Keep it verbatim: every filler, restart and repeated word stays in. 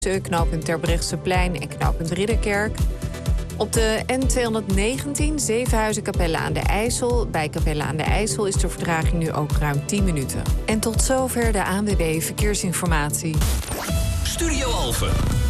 knooppunt Terbrechtseplein en knooppunt Ridderkerk. Op de N tweehonderdnegentien Zevenhuizen-Capelle aan de IJssel. Bij Capelle aan de IJssel is de vertraging nu ook ruim tien minuten. En tot zover de A N W B Verkeersinformatie. Studio Alphen.